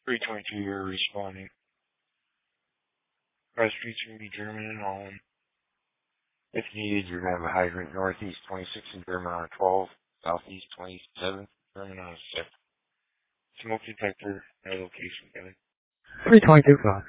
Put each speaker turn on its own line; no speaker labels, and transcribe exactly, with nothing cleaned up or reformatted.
three twenty-two, you're responding. Cross streets are going to be German and Holland. If needed, you're going to have a hydrant northeast twenty-six and German on twelve, southeast twenty-seven, German on six. Smoke detector, no location guide.
three twenty-two,